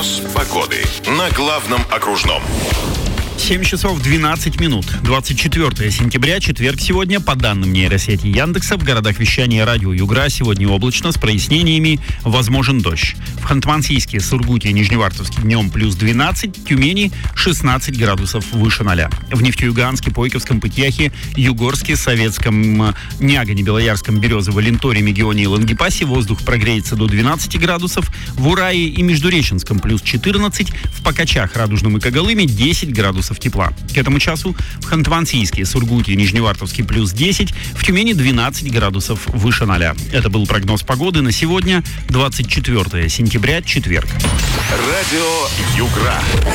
Прогноз погоды на главном окружном. 7 часов 12 минут. 24 сентября, четверг сегодня. По данным нейросети Яндекса, в городах вещания радио Югра сегодня облачно с прояснениями, возможен дождь. В Ханты-Мансийске, Сургуте и Нижневартовске днем плюс 12, Тюмени 16 градусов выше 0. В Нефтеюганске, Пойковском, Пытьяхе, Югорске, Советском, Нягане, Белоярском, Березово, Ленторе, Мегионе и Лангепасе воздух прогреется до 12 градусов. В Урае и Междуреченском плюс 14, в Покачах, Радужном и Когалыме 10 градусов тепла. К этому часу в Ханты-Мансийске, Сургуте и Нижневартовске плюс 10, в Тюмени 12 градусов выше 0. Это был прогноз погоды на сегодня, 24 сентября, четверг. Радио Югра.